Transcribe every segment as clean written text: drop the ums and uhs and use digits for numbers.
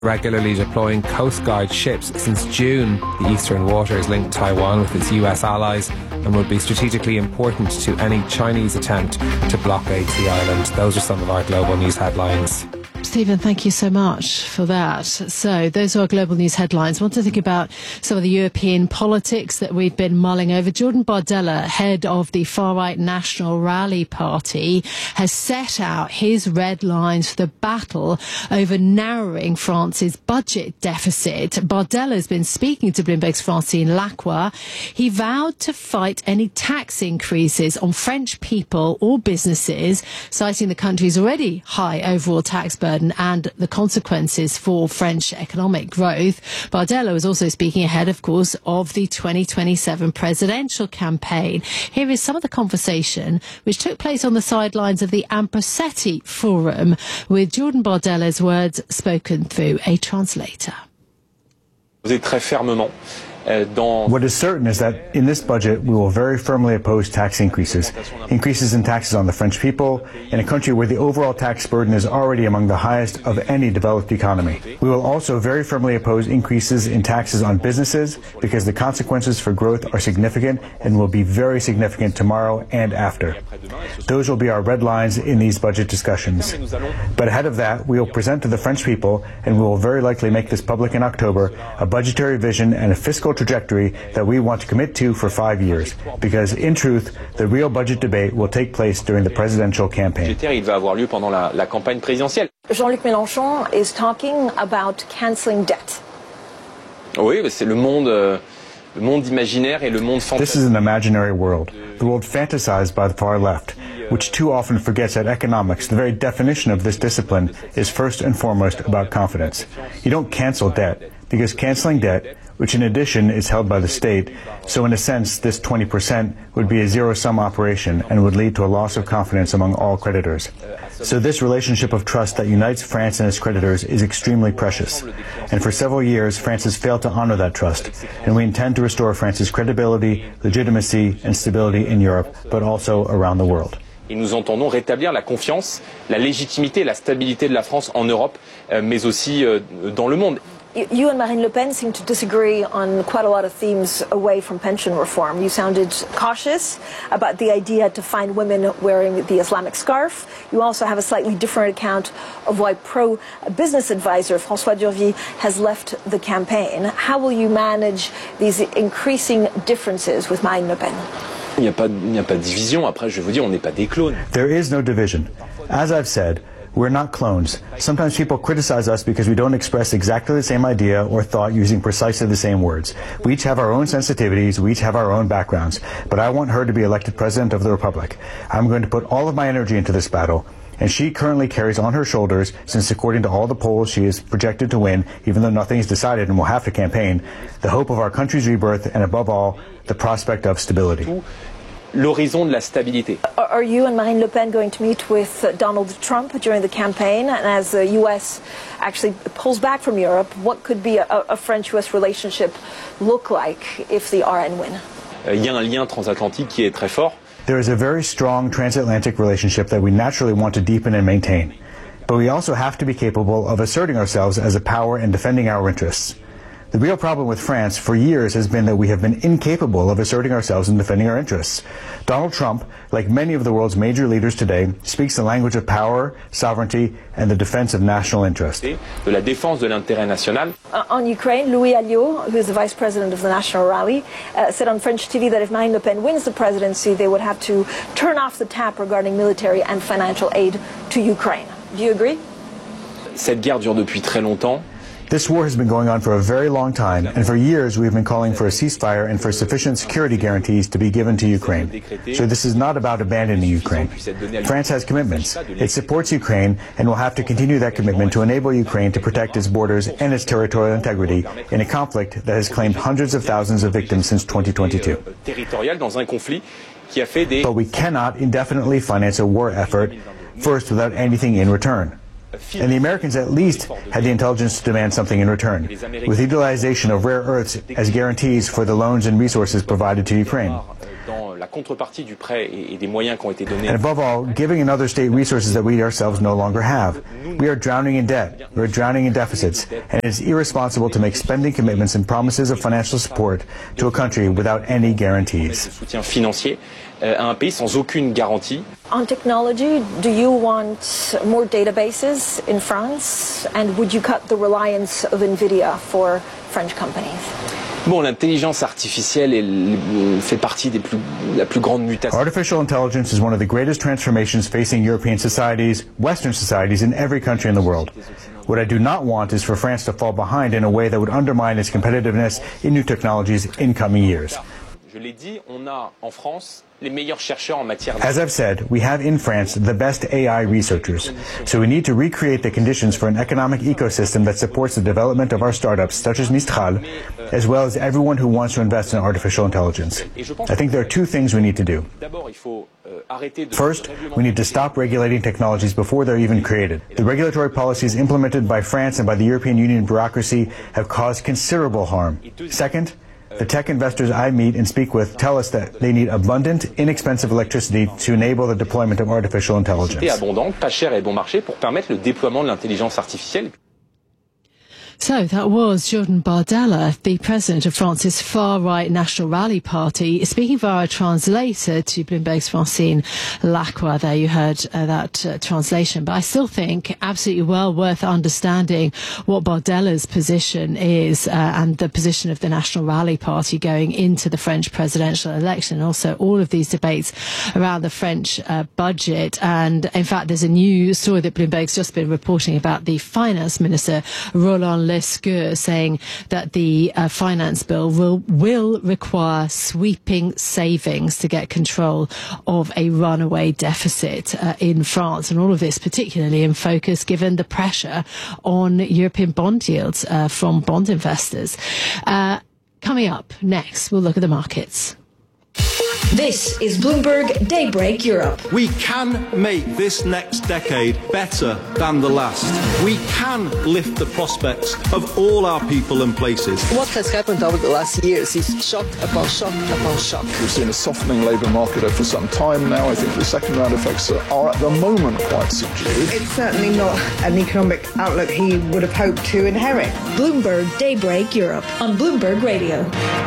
regularly deploying Coast Guard ships since June. The Eastern Waters link Taiwan with its US allies and would be strategically important to any Chinese attempt to blockade the island. Those are some of our global news headlines. Stephen, thank you so much for that. So those are our global news headlines. I want to think about some of the European politics that we've been mulling over. Jordan Bardella, head of the far-right National Rally Party, has set out his red lines for the battle over narrowing France's budget deficit. Bardella has been speaking to Bloomberg's Francine Lacqua. He vowed to fight any tax increases on French people or businesses, citing the country's already high overall tax burden and the consequences for French economic growth. Bardella was also speaking ahead, of course, of the 2027 presidential campaign. Here is some of the conversation which took place on the sidelines of the Amprosetti Forum, with Jordan Bardella's words spoken through a translator. What is certain is that in this budget, we will very firmly oppose tax increases in taxes on the French people, in a country where the overall tax burden is already among the highest of any developed economy. We will also very firmly oppose increases in taxes on businesses, because the consequences for growth are significant and will be very significant tomorrow and after. Those will be our red lines in these budget discussions. But ahead of that, we will present to the French people, and we will very likely make this public in October, a budgetary vision and a fiscal trajectory that we want to commit to for 5 years, because in truth, the real budget debate will take place during the presidential campaign. Jean-Luc Mélenchon is talking about cancelling debt. This is an imaginary world, the world fantasized by the far left, which too often forgets that economics, the very definition of this discipline, is first and foremost about confidence. You don't cancel debt, because canceling debt, which in addition is held by the state, so in a sense this 20% would be a zero-sum operation and would lead to a loss of confidence among all creditors. So this relationship of trust that unites France and its creditors is extremely precious. And for several years, France has failed to honor that trust, and we intend to restore France's credibility, legitimacy, and stability in Europe, but also around the world. Et nous entendons rétablir la confiance, la légitimité et la stabilité de la France en Europe, mais aussi dans le monde. You and Marine Le Pen seem to disagree on quite a lot of themes away from pension reform. You sounded cautious about the idea to find women wearing the Islamic scarf. You also have a slightly different account of why pro-business advisor François Durville has left the campaign. How will you manage these increasing differences with Marine Le Pen? Il n'y a pas de division. Après, je vais vous dire, on n'est pas des clones. There is no division. As I've said, we're not clones. Sometimes people criticize us because we don't express exactly the same idea or thought using precisely the same words. We each have our own sensitivities, we each have our own backgrounds, but I want her to be elected President of the Republic. I'm going to put all of my energy into this battle, and she currently carries on her shoulders, since according to all the polls she is projected to win, even though nothing is decided and will have to campaign, the hope of our country's rebirth and above all, the prospect of stability. L'horizon de la stabilité. Are you and Marine Le Pen going to meet with Donald Trump during the campaign? And as the U.S. actually pulls back from Europe, what could be a French-U.S. relationship look like if the RN win? Il y a un lien transatlantique qui est très fort. There is a very strong transatlantic relationship that we naturally want to deepen and maintain. But we also have to be capable of asserting ourselves as a power and defending our interests. The real problem with France for years has been that we have been incapable of asserting ourselves and defending our interests. Donald Trump, like many of the world's major leaders today, speaks the language of power, sovereignty, and the defense of national interest. De la défense de l'intérêt national. On Ukraine, Louis Alliot, who is the vice president of the National Rally, said on French TV that if Marine Le Pen wins the presidency, they would have to turn off the tap regarding military and financial aid to Ukraine. Do you agree? Cette guerre dure depuis très longtemps. This war has been going on for a very long time, and for years we've been calling for a ceasefire and for sufficient security guarantees to be given to Ukraine. So this is not about abandoning Ukraine. France has commitments. It supports Ukraine and will have to continue that commitment to enable Ukraine to protect its borders and its territorial integrity in a conflict that has claimed hundreds of thousands of victims since 2022. But we cannot indefinitely finance a war effort, first without anything in return. And the Americans at least had the intelligence to demand something in return, with utilization of rare earths as guarantees for the loans and resources provided to Ukraine. contrepartie du prêt et des moyens qui ont été donnés. And above all, giving another state resources that we ourselves no longer have. We are drowning in debt. We are drowning in deficits. And it is irresponsible to make spending commitments and promises of financial support to a country without any guarantees. Soutien financier à un pays sans aucune garantie. On technology, do you want more databases in France? And would you cut the reliance of NVIDIA for French companies? Bon, l'intelligence artificielle fait partie la plus grande mutation. Artificial intelligence is one of the greatest transformations facing European societies, Western societies, in every country in the world. What I do not want is for France to fall behind in a way that would undermine its competitiveness in new technologies in coming years. Je l'ai dit, on a en France les meilleurs chercheurs en matière As I've said, we have in France the best AI researchers. So we need to recreate the conditions for an economic ecosystem that supports the development of our startups, such as Mistral, as well as everyone who wants to invest in artificial intelligence. I think there are two things we need to do. First, we need to stop regulating technologies before they're even created. The regulatory policies implemented by France and by the European Union bureaucracy have caused considerable harm. Second, the tech investors I meet and speak with tell us that they need abundant, inexpensive electricity to enable the deployment of artificial intelligence. Abondante, pas chère et bon marché pour permettre le déploiement de l'intelligence artificielle. So that was Jordan Bardella, the president of France's far-right National Rally Party, speaking via a translator to Bloomberg's Francine Lacroix. There you heard that translation. But I still think absolutely well worth understanding what Bardella's position is and the position of the National Rally Party going into the French presidential election, and also all of these debates around the French budget. And in fact, there's a new story that Bloomberg's just been reporting about the finance minister, Roland Lescure, saying that the finance bill will require sweeping savings to get control of a runaway deficit in France. And all of this particularly in focus given the pressure on European bond yields from bond investors. Coming up next, we'll look at the markets. This is Bloomberg Daybreak Europe. We can make this next decade better than the last. We can lift the prospects of all our people and places. What has happened over the last years is shock upon shock upon shock. We've seen a softening labour market for some time now. I think the second round effects are at the moment quite subdued. It's certainly not an economic outlook he would have hoped to inherit. Bloomberg Daybreak Europe on Bloomberg Radio.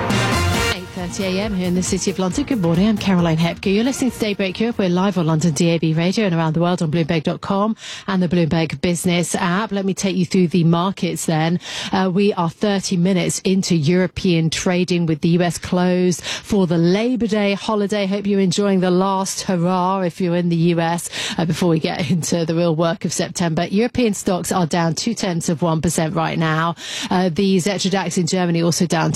8:30 a.m. here in the City of London. Good morning, I'm Caroline Hepker. You're listening to Daybreak Europe. We're live on London DAB Radio and around the world on Bloomberg.com and the Bloomberg Business app. Let me take you through the markets then. We are 30 minutes into European trading with the US closed for the Labor Day holiday. Hope you're enjoying the last hurrah if you're in the US before we get into the real work of September. European stocks are down 0.2% right now. The Xetra DAX in Germany also down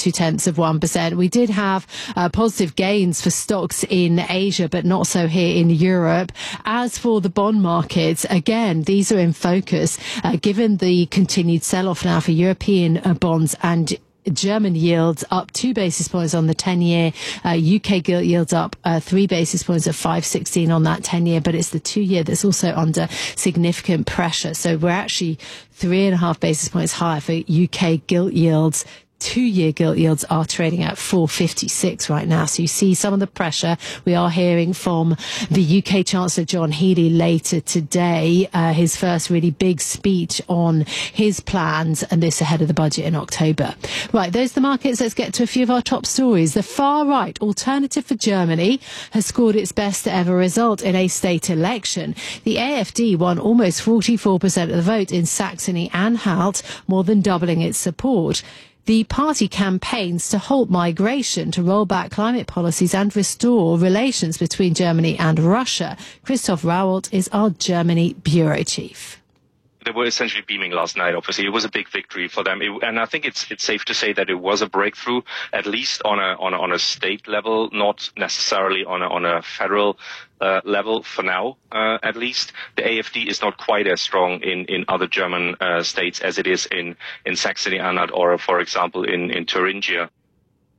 0.2%. We did have positive gains for stocks in Asia, but not so here in Europe. As for the bond markets, again, these are in focus, given the continued sell-off now for European bonds and German yields up 2 basis points on the 10-year. UK gilt yields up 3 basis points at 5.16 on that 10-year, but it's the 2-year that's also under significant pressure. So we're actually 3.5 basis points higher for UK gilt yields. 2-year gilt yields are trading at 4.56 right now. So you see some of the pressure. We are hearing from the UK Chancellor John Healey later today, his first really big speech on his plans, and this ahead of the budget in October. Right, those are the markets. Let's get to a few of our top stories. The far-right Alternative for Germany has scored its best ever result in a state election. The AfD won almost 44% of the vote in Saxony-Anhalt, more than doubling its support. The party campaigns to halt migration, to roll back climate policies and restore relations between Germany and Russia. Christoph Rauwald is our Germany bureau chief. They were essentially beaming last night. Obviously, it was a big victory for them, and I think it's safe to say that it was a breakthrough, at least on a state level, not necessarily on a federal level for now. At least the AfD is not quite as strong in other German states as it is in Saxony-Anhalt or, for example, in Thuringia.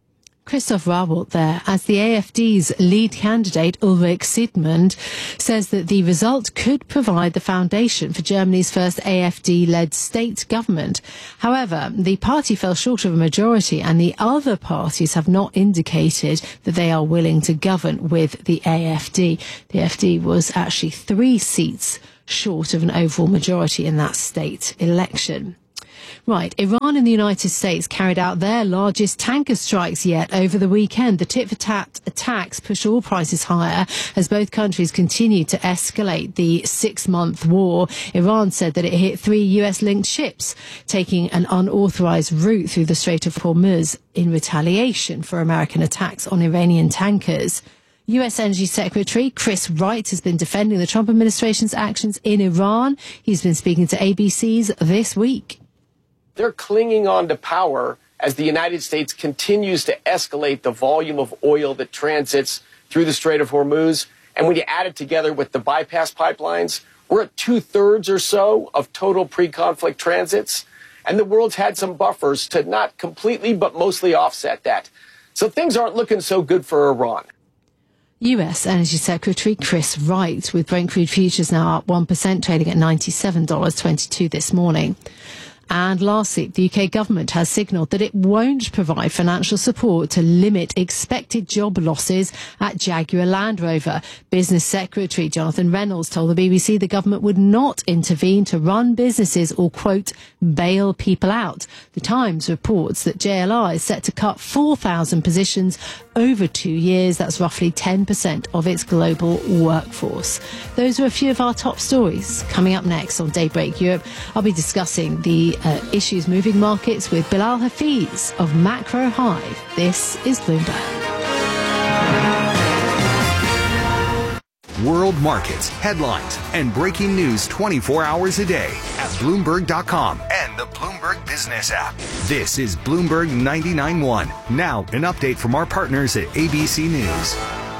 Christoph Rawold there, as the AfD's lead candidate Ulrich Siedmund says that the result could provide the foundation for Germany's first AfD-led state government. However, the party fell short of a majority, and the other parties have not indicated that they are willing to govern with the AfD. The AfD was actually 3 seats short of an overall majority in that state election. Right, Iran and the United States carried out their largest tanker strikes yet over the weekend. The tit-for-tat attacks pushed oil prices higher as both countries continued to escalate the 6-month war. Iran said that it hit 3 US-linked ships taking an unauthorized route through the Strait of Hormuz in retaliation for American attacks on Iranian tankers. U.S. Energy Secretary Chris Wright has been defending the Trump administration's actions in Iran. He's been speaking to ABC's This Week. They're clinging on to power as the United States continues to escalate the volume of oil that transits through the Strait of Hormuz. And when you add it together with the bypass pipelines, we're at 2/3 or so of total pre-conflict transits. And the world's had some buffers to not completely, but mostly offset that. So things aren't looking so good for Iran. U.S. Energy Secretary Chris Wright, with Brent crude futures now up 1%, trading at $97.22 this morning. And lastly, the UK government has signalled that it won't provide financial support to limit expected job losses at Jaguar Land Rover. Business Secretary Jonathan Reynolds told the BBC the government would not intervene to run businesses or, quote, bail people out. The Times reports that JLR is set to cut 4,000 positions over 2 years. That's roughly 10% of its global workforce. Those are a few of our top stories. Coming up next on Daybreak Europe, I'll be discussing the issues moving markets with Bilal Hafiz of Macro Hive. This is Bloomberg. World markets, headlines, and breaking news 24 hours a day at Bloomberg.com and the Bloomberg Business app. This is Bloomberg 99.1. Now, an update from our partners at ABC News.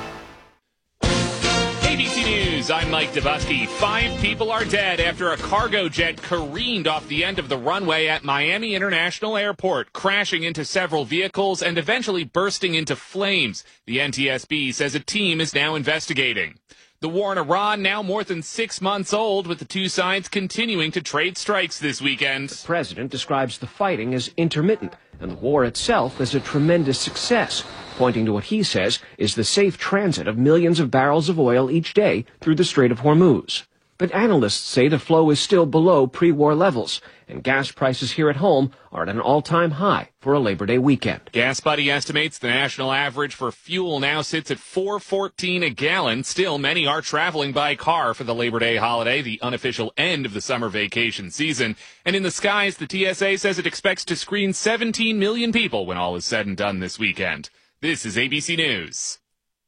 ABC News, I'm Mike Dubusky. 5 people are dead after a cargo jet careened off the end of the runway at Miami International Airport, crashing into several vehicles and eventually bursting into flames. The NTSB says a team is now investigating. The war in Iran now more than 6 months old, with the two sides continuing to trade strikes this weekend. The president describes the fighting as intermittent and the war itself as a tremendous success, pointing to what he says is the safe transit of millions of barrels of oil each day through the Strait of Hormuz. But analysts say the flow is still below pre-war levels, and gas prices here at home are at an all-time high for a Labor Day weekend. Gas Buddy estimates the national average for fuel now sits at $4.14 a gallon. Still, many are traveling by car for the Labor Day holiday, the unofficial end of the summer vacation season. And in the skies, the TSA says it expects to screen 17 million people when all is said and done this weekend. This is ABC News.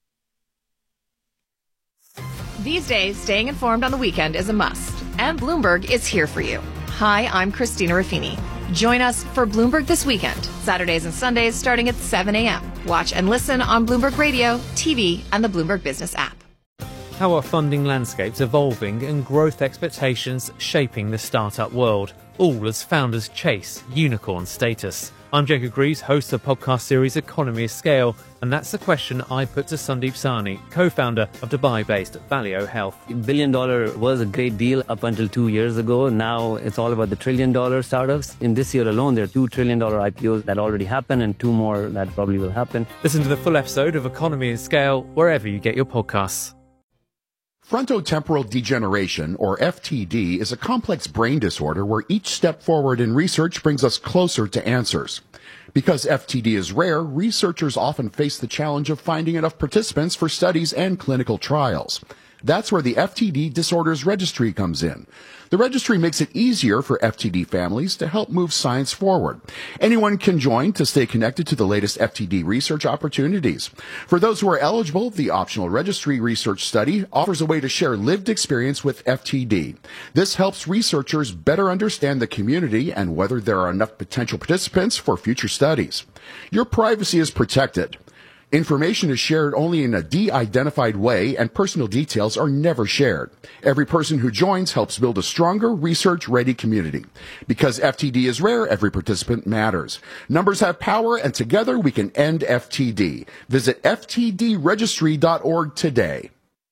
These days, staying informed on the weekend is a must, and Bloomberg is here for you. Hi, I'm Christina Ruffini. Join us for Bloomberg This Weekend, Saturdays and Sundays starting at 7 a.m. Watch and listen on Bloomberg Radio, TV, and the Bloomberg Business app. How are funding landscapes evolving and growth expectations shaping the startup world, all as founders chase unicorn status? I'm Jacob Greaves, host of the podcast series Economy of Scale, and that's the question I put to Sandeep Sahni, co-founder of Dubai-based Valeo Health. $1 billion was a great deal up until 2 years ago. Now it's all about the $1 trillion startups. In this year alone, there are $2 trillion IPOs that already happened and 2 more that probably will happen. Listen to the full episode of Economy of Scale wherever you get your podcasts. Frontotemporal degeneration, or FTD, is a complex brain disorder where each step forward in research brings us closer to answers. Because FTD is rare, researchers often face the challenge of finding enough participants for studies and clinical trials. That's where the FTD Disorders Registry comes in. The registry makes it easier for FTD families to help move science forward. Anyone can join to stay connected to the latest FTD research opportunities. For those who are eligible, the optional registry research study offers a way to share lived experience with FTD. This helps researchers better understand the community and whether there are enough potential participants for future studies. Your privacy is protected. Information is shared only in a de-identified way, and personal details are never shared. Every person who joins helps build a stronger, research-ready community. Because FTD is rare, every participant matters. Numbers have power, and together we can end FTD. Visit ftdregistry.org today.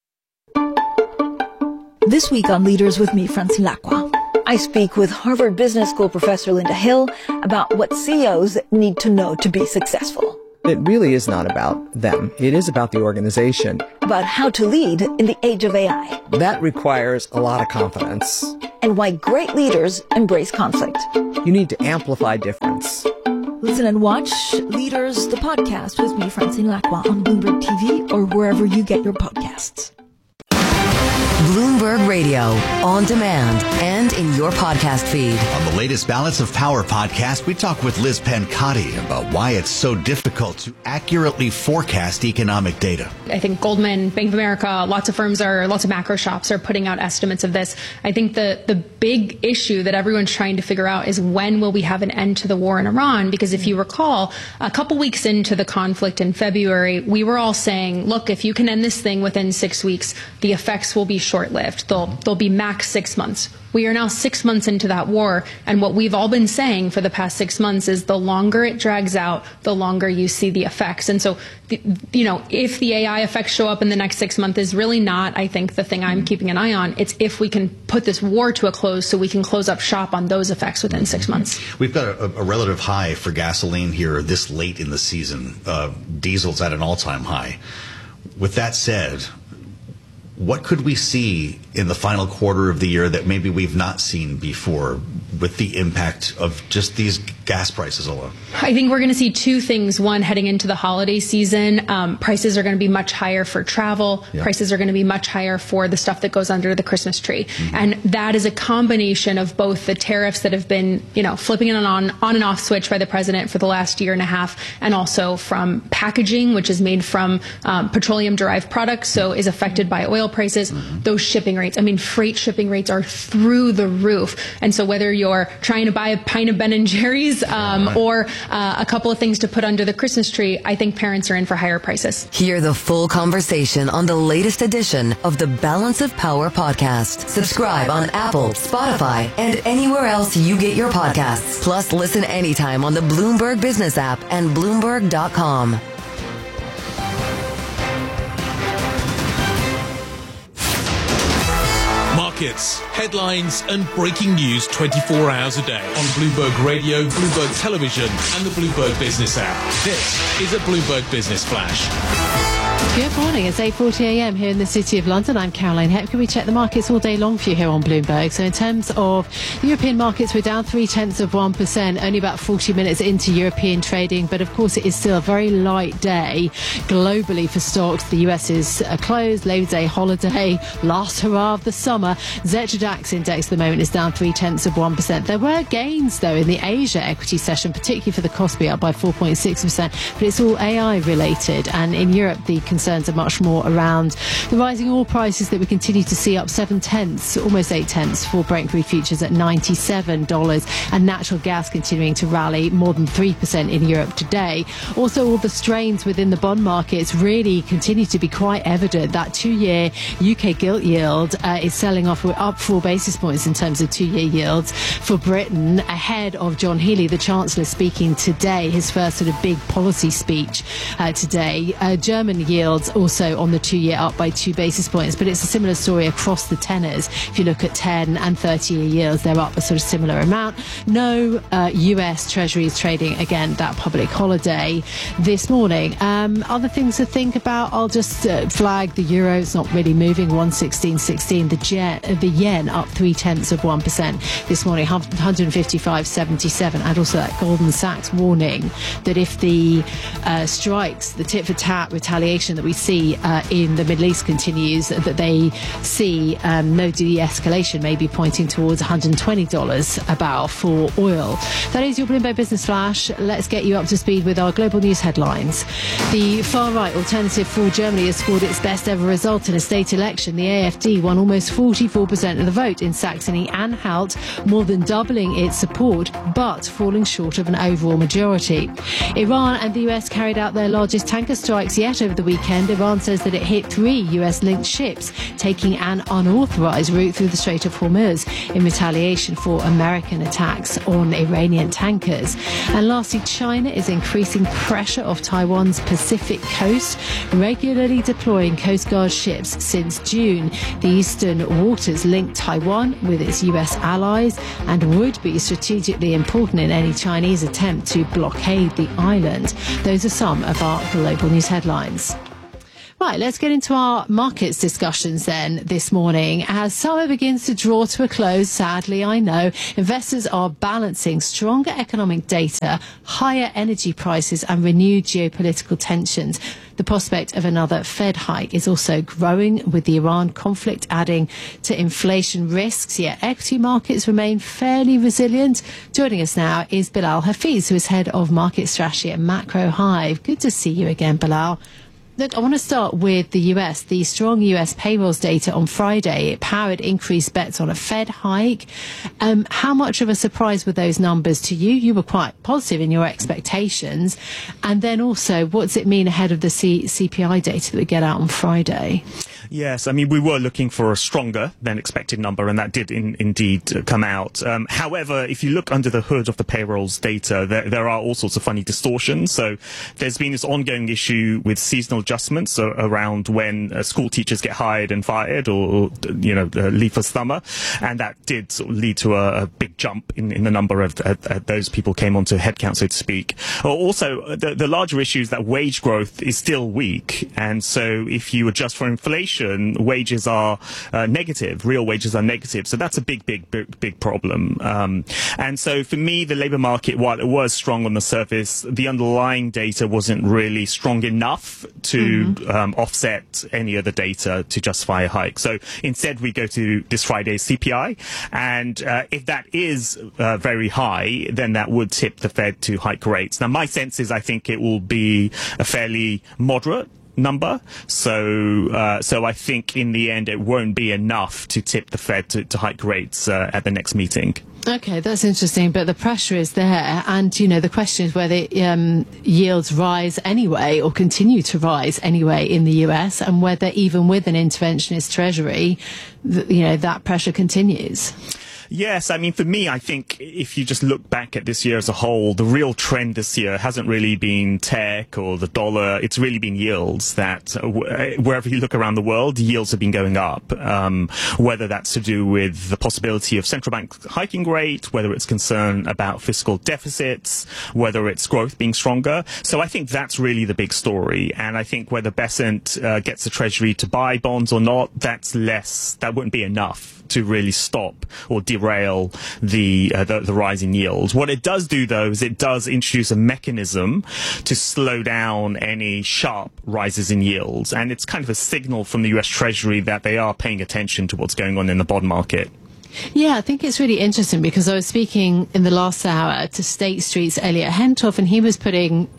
This week on Leaders with me, Francine Lacqua, I speak with Harvard Business School professor Linda Hill about what CEOs need to know to be successful. It really is not about them. It is about the organization. About how to lead in the age of AI. That requires a lot of confidence. And why great leaders embrace conflict. You need to amplify difference. Listen and watch Leaders, the podcast with me, Francine Lacqua, on Bloomberg TV or wherever you get your podcasts. Bloomberg Radio, on demand and in your podcast feed. On the latest Balance of Power podcast, we talk with Liz Pencotti about why it's so difficult to accurately forecast economic data. I think Goldman, Bank of America, lots of macro shops are putting out estimates of this. I think the big issue that everyone's trying to figure out is when will we have an end to the war in Iran? Because if you recall, a couple weeks into the conflict in February, we were all saying, look, if you can end this thing within 6 weeks, the effects will be short-lived. They'll be max 6 months. We are now 6 months into that war, and what we've all been saying for the past 6 months is the longer it drags out, the longer you see the effects. And so, if the AI effects show up in the next 6 months is really not, I think, the thing I'm keeping an eye on. It's if we can put this war to a close so we can close up shop on those effects within 6 months. We've got a relative high for gasoline here this late in the season. Diesel's at an all-time high. With that said, what could we see in the final quarter of the year that maybe we've not seen before with the impact of just these gas prices alone? I think we're going to see two things. One, heading into the holiday season, prices are going to be much higher for travel. Yep. Prices are going to be much higher for the stuff that goes under the Christmas tree. Mm-hmm. And that is a combination of both the tariffs that have been, flipping an on and off switch by the president for the last year and a half, and also from packaging, which is made from petroleum-derived products, so is affected by oil prices. Mm-hmm. Those shipping rates, freight shipping rates are through the roof. And so whether you're trying to buy a pint of Ben & Jerry's or a couple of things to put under the Christmas tree, I think parents are in for higher prices. Hear the full conversation on the latest edition of the Balance of Power podcast. Subscribe on Apple, Spotify, and anywhere else you get your podcasts. Plus, listen anytime on the Bloomberg Business app and Bloomberg.com. Markets, headlines, and breaking news 24 hours a day on Bloomberg Radio, Bloomberg Television, and the Bloomberg Business app. This is a Bloomberg Business Flash. Good morning. It's 8:40 a.m. here in the City of London. I'm Caroline Hepker. We check the markets all day long for you here on Bloomberg. So in terms of the European markets, we're down 0.3%, only about 40 minutes into European trading. But of course, it is still a very light day globally for stocks. The US is closed, Labor Day holiday, last hurrah of the summer. Xetra DAX index at the moment is down 0.3%. There were gains, though, in the Asia equity session, particularly for the Kospi, up by 4.6%. But it's all AI related. And in Europe, the concerns are much more around the rising oil prices that we continue to see, up 0.7, almost 0.8 for Brent crude futures at $97, and natural gas continuing to rally more than 3% in Europe today. Also, all the strains within the bond markets really continue to be quite evident. That 2-year UK gilt yield is selling off. We're up 4 basis points in terms of 2-year yields for Britain, ahead of John Healey, the Chancellor, speaking today, his first sort of big policy speech today. German yields also on the 2-year up by 2 basis points, but it's a similar story across the tenors. If you look at 10 and 30-year yields, they're up a sort of similar amount. No US Treasuries trading, again, that public holiday this morning. Other things to think about, I'll just flag the euro. It's not really moving, 116.16. The yen up 0.3% this morning, 155.77. And also that Goldman Sachs warning that if the strikes, the tit for tat retaliation escalation that we see in the Middle East continues, that they see no de-escalation, maybe pointing towards $120 a barrel for oil. That is your Bloomberg Business Flash. Let's get you up to speed with our global news headlines. The far-right Alternative for Germany has scored its best ever result in a state election. The AfD won almost 44% of the vote in Saxony-Anhalt, more than doubling its support, but falling short of an overall majority. Iran and the US carried out their largest tanker strikes yet over the weekend. Iran says that it hit 3 US-linked ships taking an unauthorized route through the Strait of Hormuz in retaliation for American attacks on Iranian tankers. And lastly, China is increasing pressure off Taiwan's Pacific coast, regularly deploying Coast Guard ships since June. The eastern waters link Taiwan with its US allies and would be strategically important in any Chinese attempt to blockade the island. Those are some of our global news headlines. Right, let's get into our markets discussions then this morning. As summer begins to draw to a close, sadly, I know, investors are balancing stronger economic data, higher energy prices and renewed geopolitical tensions. The prospect of another Fed hike is also growing, with the Iran conflict adding to inflation risks, yet equity markets remain fairly resilient. Joining us now is Bilal Hafiz, who is head of market strategy at Macro Hive. Good to see you again, Bilal. Look, I want to start with the US. The strong US payrolls data on Friday, it powered increased bets on a Fed hike. How much of a surprise were those numbers to you? You were quite positive in your expectations. And then also, what does it mean ahead of the CPI data that we get out on Friday? Yes, I mean, we were looking for a stronger than expected number, and that did indeed come out. However, if you look under the hood of the payrolls data, there are all sorts of funny distortions. So there's been this ongoing issue with seasonal adjustments around when school teachers get hired and fired or leave for summer. And that did sort of lead to a big jump in the number of those people came onto headcount, so to speak. Also, the larger issue is that wage growth is still weak. And so if you adjust for inflation, wages are negative. Real wages are negative. So that's a big problem. And so for me, the labour market, while it was strong on the surface, the underlying data wasn't really strong enough to offset any of the data to justify a hike. So instead, we go to this Friday's CPI. And if that is very high, then that would tip the Fed to hike rates. Now, my sense is I think it will be a fairly moderate number. So I think in the end it won't be enough to tip the Fed to hike rates at the next meeting. Okay, that's interesting, but the pressure is there, and the question is whether yields rise anyway or continue to rise anyway in the US, and whether even with an interventionist treasury, that pressure continues. Yes, I mean, for me, I think if you just look back at this year as a whole, the real trend this year hasn't really been tech or the dollar. It's really been yields that wherever you look around the world, yields have been going up. Whether that's to do with the possibility of central bank hiking rate, whether it's concern about fiscal deficits, whether it's growth being stronger. So I think that's really the big story. And I think whether Besant gets the Treasury to buy bonds or not, that wouldn't be enough to really stop or derail the rise in yields. What it does do, though, is it does introduce a mechanism to slow down any sharp rises in yields. And it's kind of a signal from the US Treasury that they are paying attention to what's going on in the bond market. Yeah, I think it's really interesting because I was speaking in the last hour to State Street's Elliot Hentoff, and he was putting,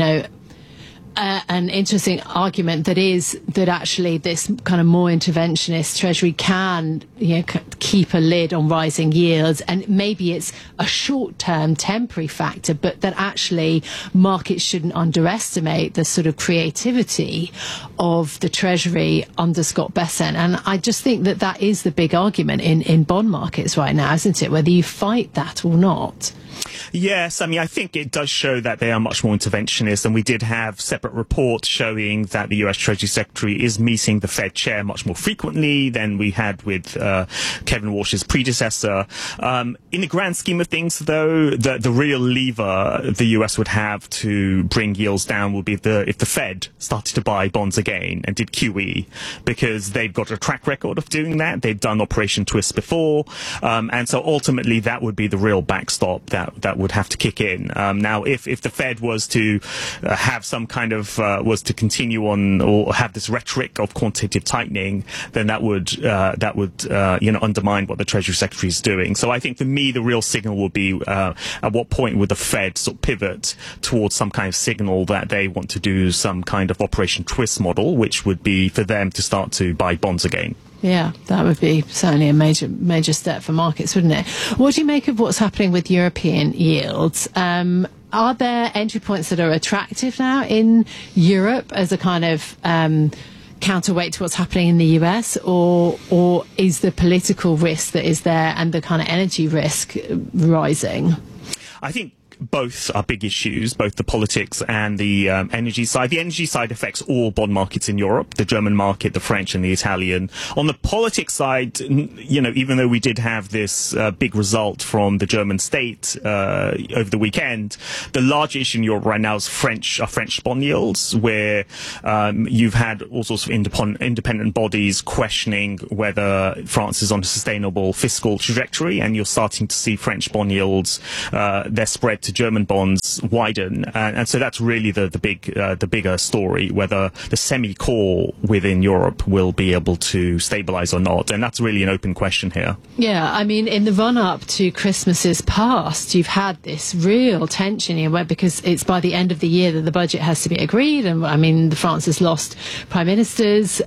an interesting argument that actually this kind of more interventionist Treasury can keep a lid on rising yields, and maybe it's a short-term temporary factor, but that actually markets shouldn't underestimate the sort of creativity of the Treasury under Scott Bessent. And I just think that is the big argument in bond markets right now, isn't it? Whether you fight that or not. Yes, I mean, I think it does show that they are much more interventionist, and we did have separate reports showing that the US Treasury Secretary is meeting the Fed chair much more frequently than we had with Kevin Walsh's predecessor. In the grand scheme of things, though, the real lever the US would have to bring yields down would be if the Fed started to buy bonds again and did QE, because they've got a track record of doing that. They've done Operation Twist before, and so ultimately that would be the real backstop that would have to kick in. Now, if the Fed was to have some kind kind of was to continue on or have this rhetoric of quantitative tightening, then that would undermine what the Treasury Secretary is doing. So I think for me, the real signal would be at what point would the Fed sort of pivot towards some kind of signal that they want to do some kind of Operation Twist model, which would be for them to start to buy bonds again. Yeah, that would be certainly a major step for markets, wouldn't it? What do you make of what's happening with European yields? Are there entry points that are attractive now in Europe as a kind of counterweight to what's happening in the US, or is the political risk that is there and the kind of energy risk rising? I think both are big issues, both the politics and the energy side. The energy side affects all bond markets in Europe, the German market, the French and the Italian. On the politics side, even though we did have this big result from the German state over the weekend, the large issue in Europe right now is French bond yields, where you've had all sorts of independent bodies questioning whether France is on a sustainable fiscal trajectory, and you're starting to see French bond yields, their spread to German bonds widen, and so that's really the bigger story, whether the semi-core within Europe will be able to stabilize or not, and that's really an open question here. Yeah, I mean, in the run-up to Christmases past, you've had this real tension here, because it's by the end of the year that the budget has to be agreed, and I mean, France has lost prime ministers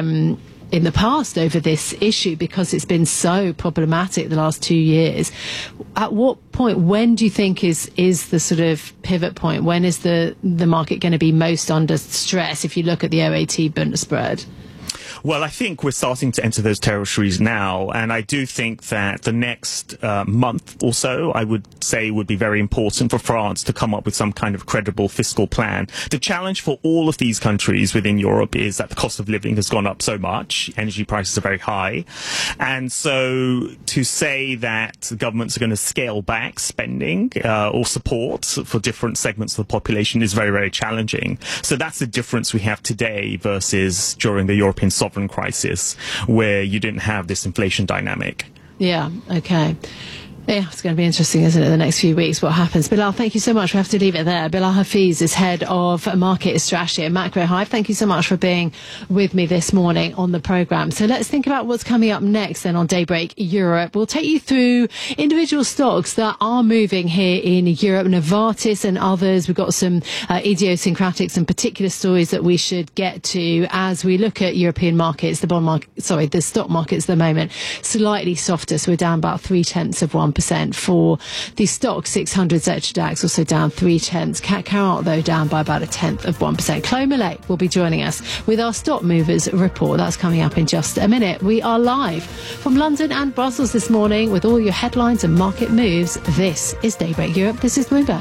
in the past over this issue because it's been so problematic the last 2 years. At what point, when do you think is the sort of pivot point? When is the market going to be most under stress if you look at the OAT Bund spread? Well, I think we're starting to enter those territories now, and I do think that the next month or so, I would say, would be very important for France to come up with some kind of credible fiscal plan. The challenge for all of these countries within Europe is that the cost of living has gone up so much, energy prices are very high, and so to say that governments are going to scale back spending or support for different segments of the population is very, very challenging. So that's the difference we have today versus during the European sovereign crisis, where you didn't have this inflation dynamic. Yeah, okay. Yeah, it's going to be interesting, isn't it, the next few weeks, what happens. Bilal, thank you so much. We have to leave it there. Bilal Hafeez is head of market strategy at Macro Hive. Thank you so much for being with me this morning on the programme. So let's think about what's coming up next then on Daybreak Europe. We'll take you through individual stocks that are moving here in Europe, Novartis and others. We've got some idiosyncratic and particular stories that we should get to as we look at European markets, the stock markets at the moment, slightly softer. So we're down about 0.3% for the stock 600 Xetra DAX, also down 0.3. CAC 40, though, down by about 0.1%. Chloe Millay will be joining us with our Stock Movers report. That's coming up in just a minute. We are live from London and Brussels this morning with all your headlines and market moves. This is Daybreak Europe. This is Bloomberg.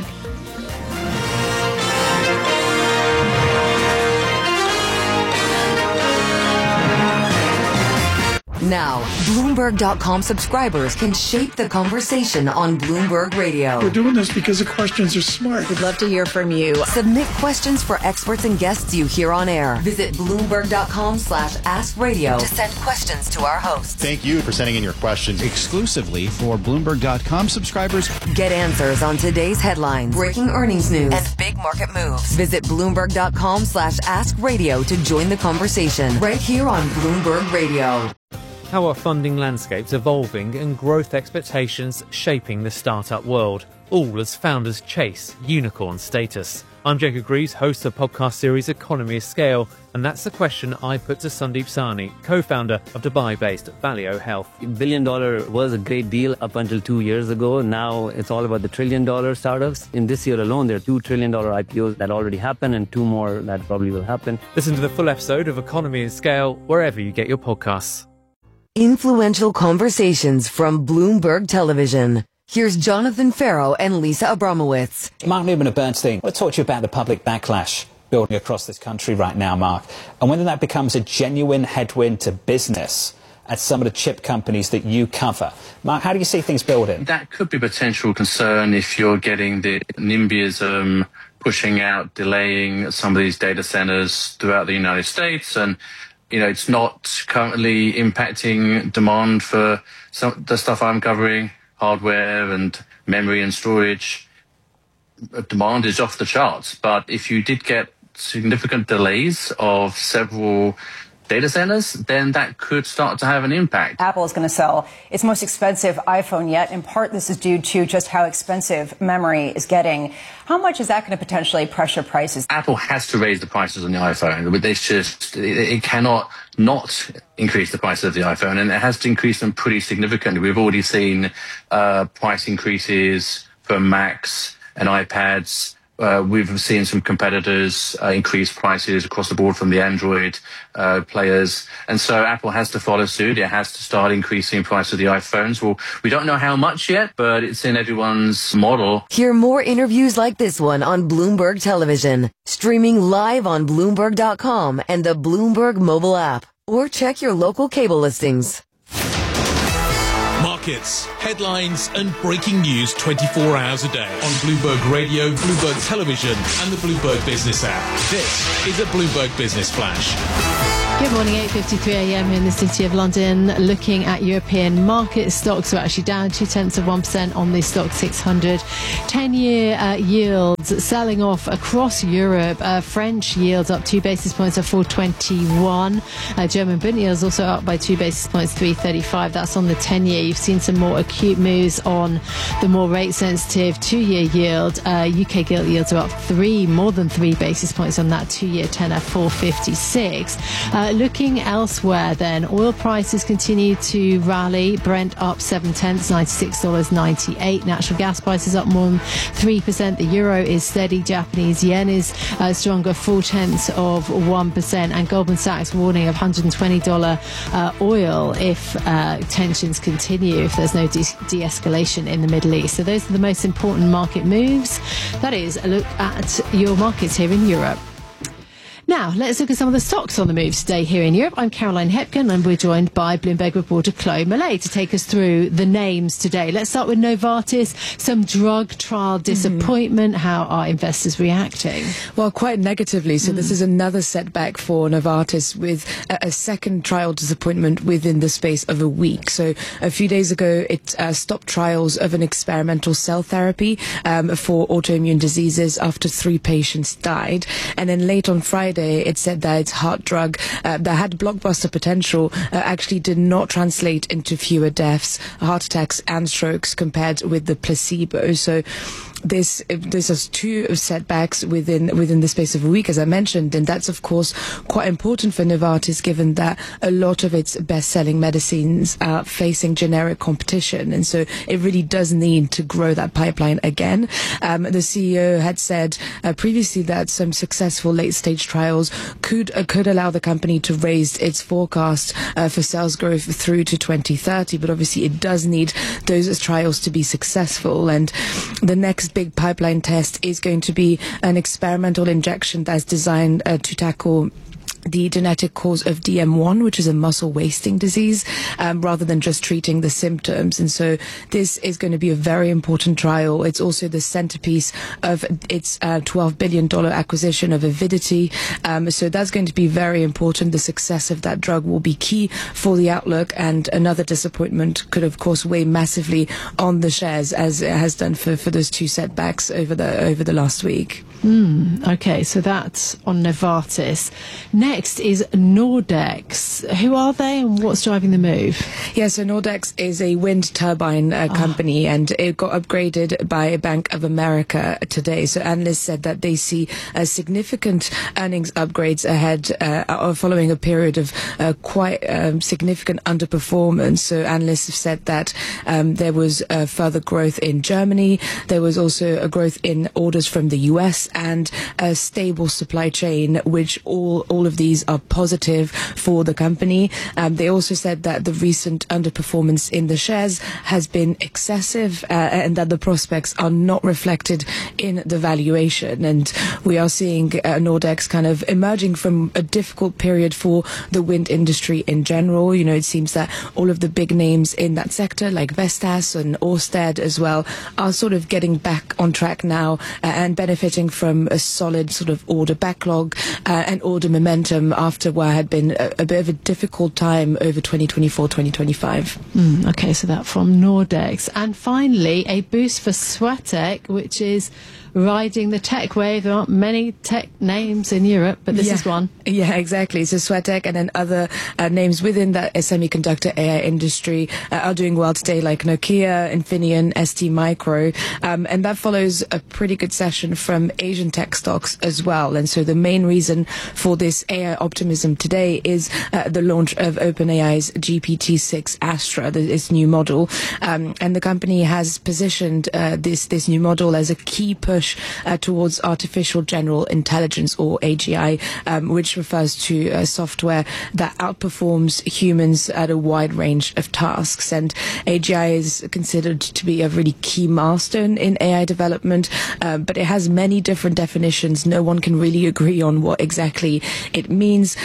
Now, Bloomberg.com subscribers can shape the conversation on Bloomberg Radio. We're doing this because the questions are smart. We'd love to hear from you. Submit questions for experts and guests you hear on air. Visit Bloomberg.com/AskRadio to send questions to our hosts. Thank you for sending in your questions exclusively for Bloomberg.com subscribers. Get answers on today's headlines, breaking earnings news, and big market moves. Visit Bloomberg.com/AskRadio to join the conversation right here on Bloomberg Radio. How are funding landscapes evolving and growth expectations shaping the startup world, all as founders chase unicorn status? I'm Jacob Greaves, host of the podcast series Economy of Scale, and that's the question I put to Sandeep Sahni, co-founder of Dubai-based Valeo Health. $1 billion was a great deal up until 2 years ago. Now it's all about the $1 trillion startups. In this year alone, there are $2 trillion IPOs that already happened and 2 more that probably will happen. Listen to the full episode of Economy of Scale wherever you get your podcasts. Influential conversations from Bloomberg Television. Here's Jonathan Farrow and Lisa Abramowitz. Mark Newman of Bernstein. I'll talk to you about the public backlash building across this country right now, Mark, and whether that becomes a genuine headwind to business at some of the chip companies that you cover. Mark, how do you see things building? That could be a potential concern if you're getting the NIMBYism pushing out, delaying some of these data centers throughout the United States, and it's not currently impacting demand for some of the stuff I'm covering, hardware and memory and storage. Demand is off the charts. But if you did get significant delays of several data centers, then that could start to have an impact. Apple is going to sell its most expensive iPhone yet. In part, this is due to just how expensive memory is getting. How much is that going to potentially pressure prices? Apple has to raise the prices on the iPhone, but it cannot not increase the price of the iPhone, and it has to increase them pretty significantly. We've already seen price increases for Macs and iPads. We've seen some competitors increase prices across the board from the Android players. And so Apple has to follow suit. It has to start increasing price of the iPhones. Well, we don't know how much yet, but it's in everyone's model. Hear more interviews like this one on Bloomberg Television, streaming live on Bloomberg.com and the Bloomberg mobile app, or check your local cable listings. Markets, headlines and breaking news 24 hours a day on Bloomberg Radio, Bloomberg Television and the Bloomberg Business app. This is a Bloomberg Business Flash. Good morning, 8:53 a.m. in the City of London. Looking at European market stocks, are actually down 0.2% on the stock 600. 10-year yields selling off across Europe. French yields up 2 basis points at 4.21. German Bund yields also up by 2 basis points, 3.35. That's on the 10-year. You've seen some more acute moves on the more rate-sensitive 2-year yield. UK gilt yields are up more than 3 basis points on that 2-year tenor, 4.56. Looking elsewhere then, oil prices continue to rally. Brent up 0.7, $96.98. Natural gas prices up more than 3%. The euro is steady. Japanese yen is stronger, 0.4%. And Goldman Sachs warning of $120 oil if tensions continue, if there's no de-escalation in the Middle East. So those are the most important market moves. That is a look at your markets here in Europe. Now, let's look at some of the stocks on the move today here in Europe. I'm Caroline Hepkin, and we're joined by Bloomberg reporter Chloe Millay to take us through the names today. Let's start with Novartis, some drug trial disappointment. How are investors reacting? Well, quite negatively. So this is another setback for Novartis, with a second trial disappointment within the space of a week. So a few days ago, it stopped trials of an experimental cell therapy for autoimmune diseases after 3 patients died. And then late on Friday, it said that its heart drug that had blockbuster potential actually did not translate into fewer deaths, heart attacks and strokes compared with the placebo. So this is 2 setbacks within the space of a week, as I mentioned, and that's of course quite important for Novartis, given that a lot of its best-selling medicines are facing generic competition, and so it really does need to grow that pipeline again. The CEO had said previously that some successful late-stage trials could allow the company to raise its forecast for sales growth through to 2030, but obviously it does need those trials to be successful, and the next big pipeline test is going to be an experimental injection that's designed to tackle the genetic cause of DM1, which is a muscle wasting disease, rather than just treating the symptoms. And so this is going to be a very important trial. It's also the centerpiece of its $12 billion acquisition of Avidity. So that's going to be very important. The success of that drug will be key for the outlook, and another disappointment could, of course, weigh massively on the shares, as it has done for those 2 setbacks over the last week. Okay, so that's on Novartis. Next is Nordex. Who are they and what's driving the move? Yeah, so Nordex is a wind turbine company, and it got upgraded by Bank of America today. So analysts said that they see significant earnings upgrades ahead following a period of quite significant underperformance. So analysts have said that there was further growth in Germany. There was also a growth in orders from the US and a stable supply chain, which all of these are positive for the company. They also said that the recent underperformance in the shares has been excessive, and that the prospects are not reflected in the valuation. And we are seeing Nordex kind of emerging from a difficult period for the wind industry in general. You know, it seems that all of the big names in that sector, like Vestas and Ørsted as well, are sort of getting back on track now and benefiting from a solid sort of order backlog and order momentum after what had been a bit of a difficult time over 2024-2025. Okay, so that from Nordex. And finally, a boost for Swatek, which is riding the tech wave. There aren't many tech names in Europe, but this is one. Yeah, exactly. So Swatek and then other names within that semiconductor AI industry are doing well today, like Nokia, Infineon, ST Micro, and that follows a pretty good session from Asian tech stocks as well. And so the main reason for this AI optimism today is the launch of OpenAI's GPT-6 Astra, its new model, and the company has positioned this new model as a key push towards artificial general intelligence, or AGI, which refers to software that outperforms humans at a wide range of tasks. And AGI is considered to be a really key milestone in AI development, but it has many different definitions. No one can really agree on what exactly it means,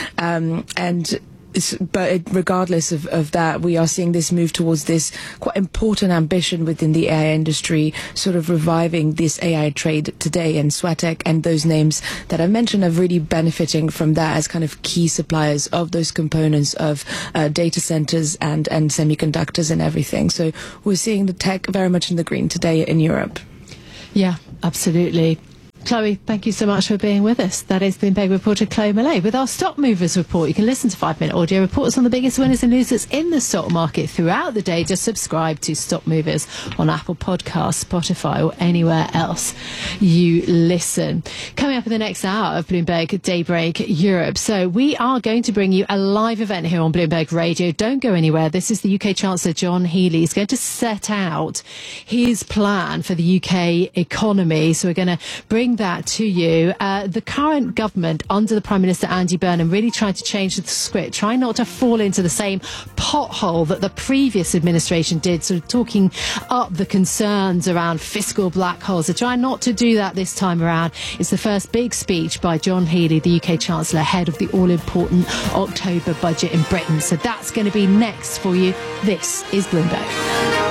but regardless of that, we are seeing this move towards this quite important ambition within the AI industry, sort of reviving this AI trade today. And Swatek and those names that I mentioned are really benefiting from that as kind of key suppliers of those components of data centers and semiconductors and everything. So we're seeing the tech very much in the green today in Europe. Yeah, absolutely. Chloe, thank you so much for being with us. That is Bloomberg reporter Chloe Millay with our Stock Movers report. You can listen to 5-minute audio reports on the biggest winners and losers in the stock market throughout the day. Just subscribe to Stock Movers on Apple Podcasts, Spotify, or anywhere else you listen. Coming up in the next hour of Bloomberg Daybreak Europe. So we are going to bring you a live event here on Bloomberg Radio. Don't go anywhere. This is the UK Chancellor John Healey. He's going to set out his plan for the UK economy. So we're going to bring that to you. The current government under the Prime Minister Andy Burnham really tried to change the script, trying not to fall into the same pothole that the previous administration did, sort of talking up the concerns around fiscal black holes. They're trying not to do that this time around. It's the first big speech by John Healey, the UK Chancellor, ahead of the all-important October budget in Britain. So that's going to be next for you. This is Bloomberg.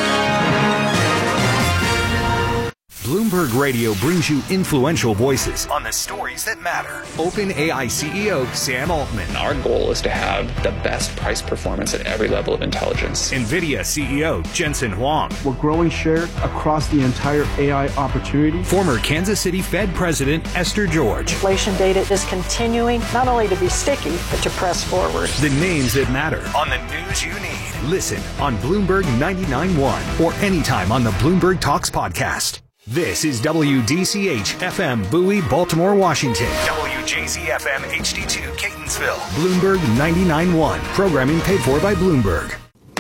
Bloomberg Radio brings you influential voices on the stories that matter. OpenAI CEO Sam Altman. Our goal is to have the best price performance at every level of intelligence. NVIDIA CEO Jensen Huang. We're growing share across the entire AI opportunity. Former Kansas City Fed President Esther George. Inflation data is continuing not only to be sticky, but to press forward. The names that matter on the news you need. Listen on Bloomberg 99.1 or anytime on the Bloomberg Talks podcast. This is WDCH FM Bowie, Baltimore, Washington. WJZ FM HD2 Catonsville. Bloomberg 99.1. Programming paid for by Bloomberg.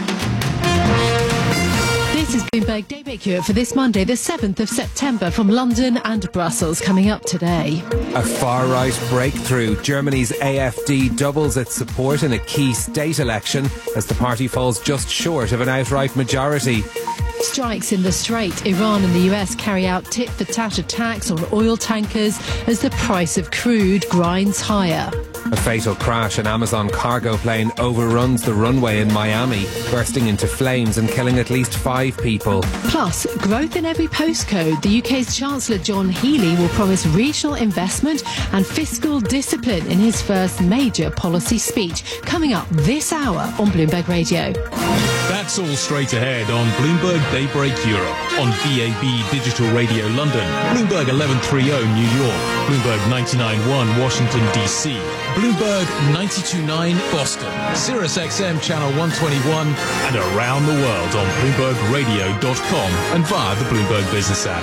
This is Bloomberg Daybreak Europe for this Monday, the 7th of September, from London and Brussels. Coming up today. A far-right breakthrough. Germany's AfD doubles its support in a key state election as the party falls just short of an outright majority. Strikes in the Strait. Iran and the US carry out tit-for-tat attacks on oil tankers as the price of crude grinds higher. A fatal crash. An Amazon cargo plane overruns the runway in Miami, bursting into flames and killing at least 5 people. Plus, growth in every postcode. The UK's Chancellor John Healey will promise regional investment and fiscal discipline in his first major policy speech. Coming up this hour on Bloomberg Radio. That's all straight ahead on Bloomberg Daybreak Europe, on DAB Digital Radio London, Bloomberg 1130 New York, Bloomberg 99.1 Washington DC, Bloomberg 92.9 Boston, Sirius XM Channel 121, and around the world on BloombergRadio.com and via the Bloomberg Business app.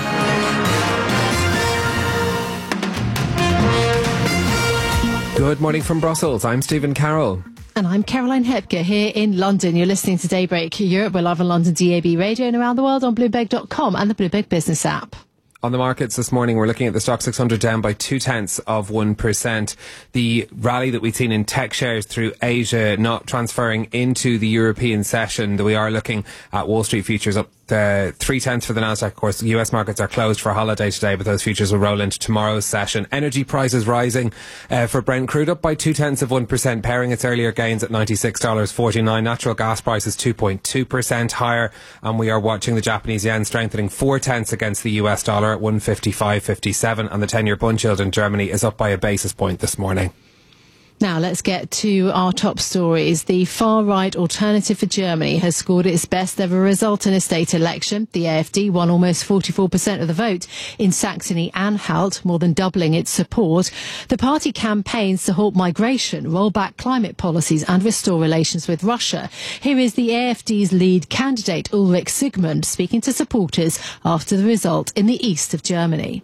Good morning from Brussels. I'm Stephen Carroll. And I'm Caroline Hepker here in London. You're listening to Daybreak Europe. We're live on London DAB Radio and around the world on Bloomberg.com and the Bloomberg Business app. On the markets this morning, we're looking at the Stock 600 down by 0.2%. The rally that we've seen in tech shares through Asia not transferring into the European session. We are looking at Wall Street futures up 0.3 for the Nasdaq. Of course, the US markets are closed for a holiday today, but those futures will roll into tomorrow's session. Energy prices rising for Brent crude up by 0.2%, pairing its earlier gains at $96.49. Natural gas prices 2.2% higher, and we are watching the Japanese yen strengthening 0.4 against the US dollar at 155.57, and the 10-year bund yield in Germany is up by a basis point this morning. Now let's get to our top stories. The far-right Alternative for Germany has scored its best ever result in a state election. The AfD won almost 44% of the vote in Saxony-Anhalt, more than doubling its support. The party campaigns to halt migration, roll back climate policies and restore relations with Russia. Here is the AfD's lead candidate Ulrich Sigmund speaking to supporters after the result in the east of Germany.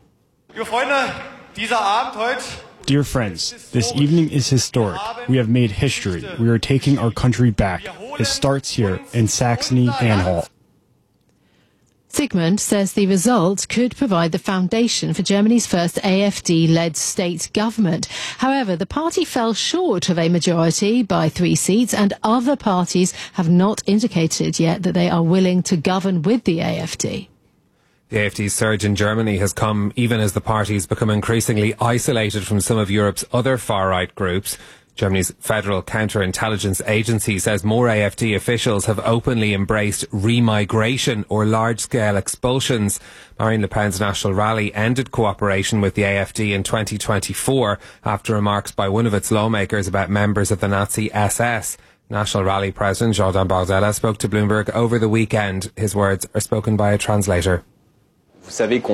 Dear friends, this evening is historic. We have made history. We are taking our country back. It starts here in Saxony-Anhalt. Sigmund says the result could provide the foundation for Germany's first AfD-led state government. However, the party fell short of a majority by 3 seats, and other parties have not indicated yet that they are willing to govern with the AfD. The AfD's surge in Germany has come even as the party's become increasingly isolated from some of Europe's other far-right groups. Germany's Federal Counterintelligence Agency says more AfD officials have openly embraced remigration or large-scale expulsions. Marine Le Pen's National Rally ended cooperation with the AfD in 2024 after remarks by one of its lawmakers about members of the Nazi SS. National Rally President Jordan Bardella spoke to Bloomberg over the weekend. His words are spoken by a translator. You